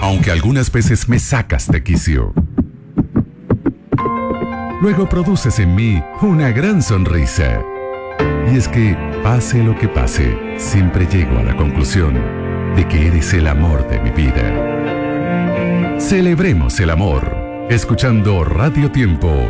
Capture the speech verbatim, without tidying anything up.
aunque algunas veces me sacas de quicio. Luego produces en mí una gran sonrisa. Y es que, pase lo que pase, siempre llego a la conclusión de que eres el amor de mi vida. Celebremos el amor, escuchando Radio Tiempo